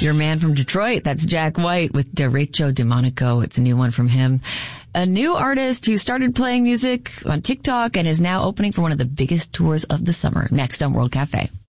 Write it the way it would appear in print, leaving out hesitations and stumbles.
Your man from Detroit, that's Jack White with Derecho Demonico. It's a new one from him. A new artist who started playing music on TikTok and is now opening for one of the biggest tours of the summer. Next on World Cafe.